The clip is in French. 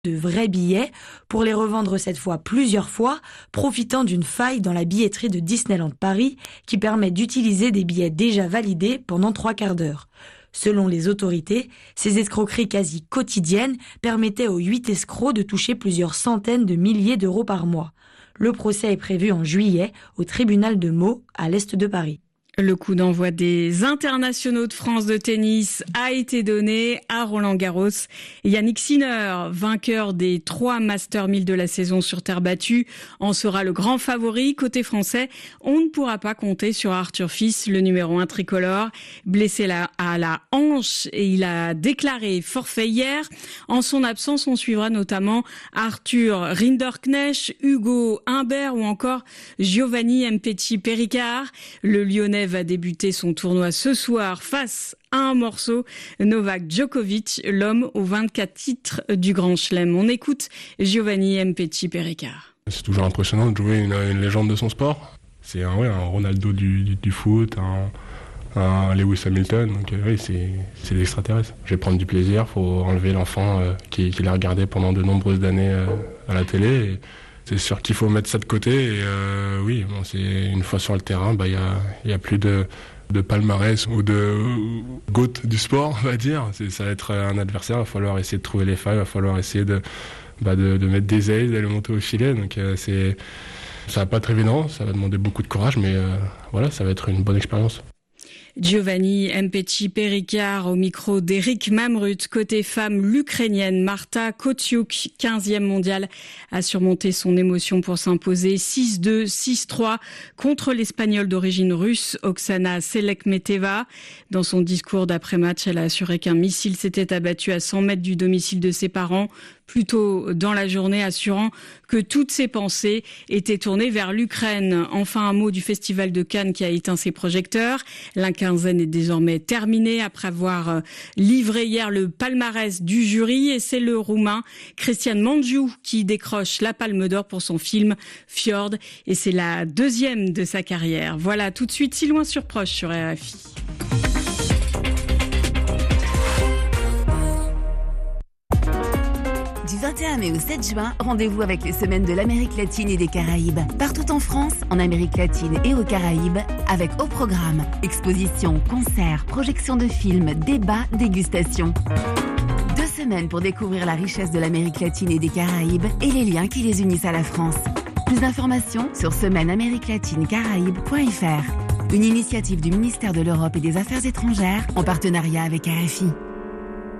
de vrais billets pour les revendre cette fois plusieurs fois, profitant d'une faille dans la billetterie de Disneyland Paris qui permet d'utiliser des billets déjà validés pendant 3 quarts d'heure. Selon les autorités, ces escroqueries quasi quotidiennes permettaient aux 8 escrocs de toucher plusieurs centaines de milliers d'euros par mois. Le procès est prévu en juillet au tribunal de Meaux, à l'est de Paris. Le coup d'envoi des internationaux de France de tennis a été donné à Roland-Garros. Yannick Sinner, vainqueur des 3 Masters 1000 de la saison sur terre battue, en sera le grand favori. Côté français, on ne pourra pas compter sur Arthur Fils, le numéro 1 tricolore, blessé à la hanche, et il a déclaré forfait hier. En son absence, on suivra notamment Arthur Rinderknecht, Hugo Humbert ou encore Giovanni Mpetshi-Perricard. Le Lyonnais va débuter son tournoi ce soir face à un morceau, Novak Djokovic, l'homme aux 24 titres du Grand Chelem. On écoute Giovanni Mpetshi-Perricard. C'est toujours impressionnant de jouer une légende de son sport. C'est un Ronaldo du foot, un Lewis Hamilton. Donc oui, c'est l'extraterrestre. Je vais prendre du plaisir, faut enlever l'enfant qui l'a regardé pendant de nombreuses années à la télé. Et c'est sûr qu'il faut mettre ça de côté. Et c'est une fois sur le terrain, il y a plus de palmarès ou de GOAT du sport, on va dire. Ça va être un adversaire. Il va falloir essayer de trouver les failles. Il va falloir essayer de mettre des ailes, d'aller monter au filet. Donc ça va pas être évident. Ça va demander beaucoup de courage, mais ça va être une bonne expérience. Giovanni Mpetshi-Perricard au micro d'Éric Mamrut. Côté femme, l'Ukrainienne Marta Kotiuk, 15e mondiale, a surmonté son émotion pour s'imposer 6-2, 6-3 contre l'Espagnole d'origine russe Oksana Selekmeteva. Dans son discours d'après-match, elle a assuré qu'un missile s'était abattu à 100 mètres du domicile de ses parents plus tôt dans la journée, assurant que toutes ses pensées étaient tournées vers l'Ukraine. Enfin, un mot du Festival de Cannes qui a éteint ses projecteurs. La quinzaine est désormais terminée après avoir livré hier le palmarès du jury, et c'est le Roumain Cristian Mungiu qui décroche la Palme d'Or pour son film Fjord, et c'est la 2e de sa carrière. Voilà, tout de suite, Si loin sur proche sur RFI. Du 21 mai au 7 juin, rendez-vous avec les semaines de l'Amérique latine et des Caraïbes. Partout en France, en Amérique latine et aux Caraïbes, avec au programme expositions, concerts, projections de films, débats, dégustations. 2 semaines pour découvrir la richesse de l'Amérique latine et des Caraïbes et les liens qui les unissent à la France. Plus d'informations sur semaine-amérique-latine-caraïbes.fr. Une initiative du ministère de l'Europe et des Affaires étrangères en partenariat avec RFI.